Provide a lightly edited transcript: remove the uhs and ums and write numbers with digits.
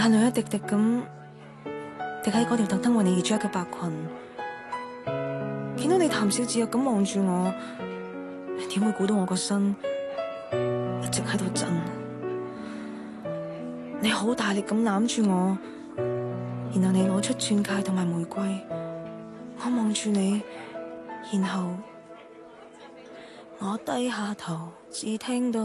眼淚一滴滴咁滴喺嗰條特登為你而着嘅白裙。見到你談笑自若咁望住我，點會估到我個身一直喺度震？你好大力咁攬住我，然後你攞出鑽戒同埋玫瑰，我望住你，然後我低下頭，只聽到